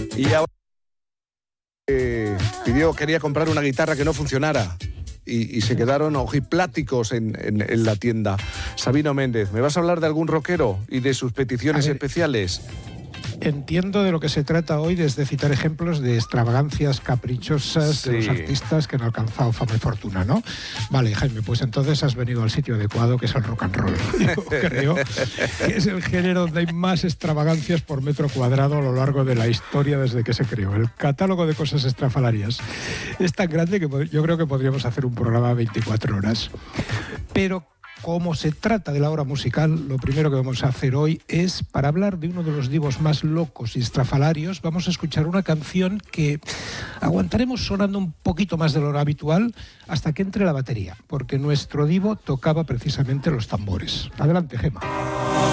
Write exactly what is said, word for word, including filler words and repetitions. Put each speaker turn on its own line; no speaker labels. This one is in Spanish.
Y ahora eh, pidió, quería comprar una guitarra que no funcionara. Y, y se quedaron ojipláticos en, en, en la tienda. Sabino Méndez, ¿me vas a hablar de algún rockero y de sus peticiones
ver,
especiales?
Entiendo de lo que se trata hoy desde citar ejemplos de extravagancias caprichosas sí. de los artistas que han alcanzado fama y fortuna, ¿no? Vale, Jaime, pues entonces has venido al sitio adecuado, que es el rock and roll. Yo creo que es el género donde hay más extravagancias por metro cuadrado a lo largo de la historia desde que se creó. El catálogo de cosas estrafalarias es tan grande que yo creo que podríamos hacer un programa veinticuatro horas. Pero como se trata de la hora musical, lo primero que vamos a hacer hoy es, para hablar de uno de los divos más locos y estrafalarios, vamos a escuchar una canción que aguantaremos sonando un poquito más de lo habitual hasta que entre la batería, porque nuestro divo tocaba precisamente los tambores. Adelante, Gema.